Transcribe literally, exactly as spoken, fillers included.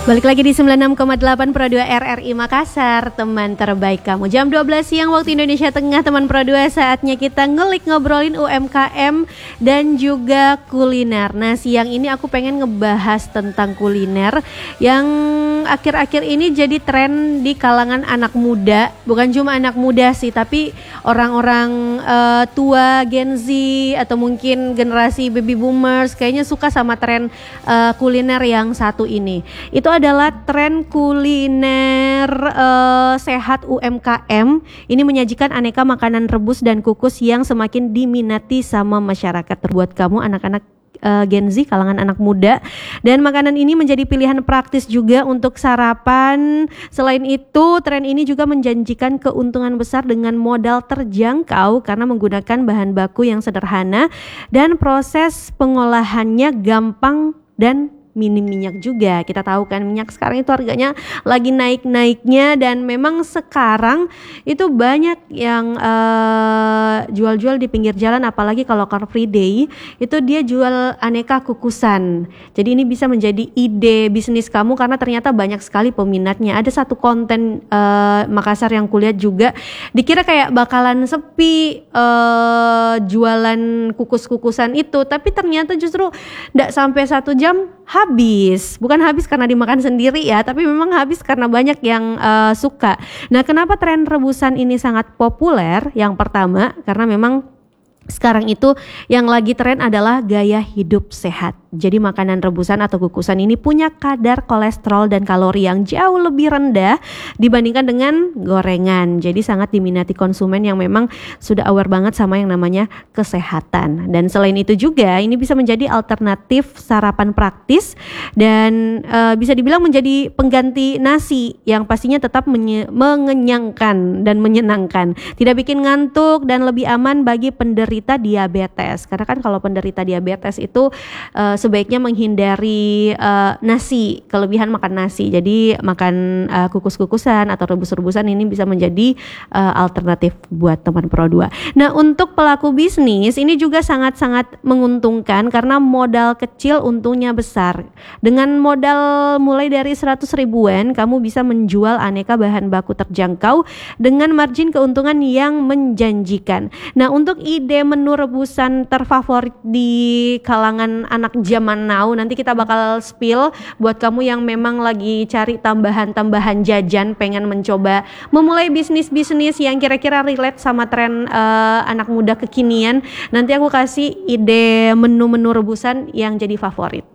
Balik lagi di sembilan puluh enam koma delapan Pro dua R R I Makassar, teman terbaik kamu. Jam dua belas siang waktu Indonesia Tengah, teman Pro dua, saatnya kita ngelik ngobrolin U M K M dan juga kuliner. Nah, siang ini aku pengen ngebahas tentang kuliner yang akhir-akhir ini jadi tren di kalangan anak muda. Bukan cuma anak muda sih, tapi orang-orang uh, tua, Gen Z, atau mungkin generasi baby boomers kayaknya suka sama tren uh, kuliner yang satu ini. Itu adalah tren kuliner uh, sehat U M K M. Ini menyajikan aneka makanan rebus dan kukus yang semakin diminati sama masyarakat. Terbuat kamu anak-anak uh, Gen Z, kalangan anak muda. Dan makanan ini menjadi pilihan praktis juga untuk sarapan. Selain itu, tren ini juga menjanjikan keuntungan besar dengan modal terjangkau karena menggunakan bahan baku yang sederhana dan proses pengolahannya gampang dan minim minyak juga. Kita tahu kan minyak sekarang itu harganya lagi naik-naiknya, dan memang sekarang itu banyak yang uh, jual-jual di pinggir jalan, apalagi kalau Car Free Day itu dia jual aneka kukusan. Jadi ini bisa menjadi ide bisnis kamu karena ternyata banyak sekali peminatnya. Ada satu konten uh, Makassar yang kulihat juga dikira kayak bakalan sepi uh, jualan kukus-kukusan itu, tapi ternyata justru enggak sampai satu jam habis. Bukan habis karena dimakan sendiri ya, tapi memang habis karena banyak yang uh, suka. Nah, kenapa tren rebusan ini sangat populer? Yang pertama, karena memang sekarang itu yang lagi tren adalah gaya hidup sehat. Jadi makanan rebusan atau kukusan ini punya kadar kolesterol dan kalori yang jauh lebih rendah dibandingkan dengan gorengan. Jadi sangat diminati konsumen yang memang sudah aware banget sama yang namanya kesehatan. Dan selain itu juga ini bisa menjadi alternatif sarapan praktis dan e, bisa dibilang menjadi pengganti nasi yang pastinya tetap menye- mengenyangkan dan menyenangkan. Tidak bikin ngantuk dan lebih aman bagi penderita diabetes. Karena kan kalau penderita diabetes itu e, sebaiknya menghindari uh, nasi, kelebihan makan nasi. Jadi makan uh, kukus-kukusan atau rebus-rebusan ini bisa menjadi uh, alternatif buat teman Pro dua. Nah, untuk pelaku bisnis ini juga sangat-sangat menguntungkan karena modal kecil untungnya besar. Dengan modal mulai dari seratus ribuan, kamu bisa menjual aneka bahan baku terjangkau dengan margin keuntungan yang menjanjikan. Nah, untuk ide menu rebusan terfavorit di kalangan anak zaman now, nanti kita bakal spill buat kamu yang memang lagi cari tambahan-tambahan jajan, pengen mencoba memulai bisnis-bisnis yang kira-kira relate sama tren uh, anak muda kekinian. Nanti aku kasih ide menu-menu rebusan yang jadi favorit.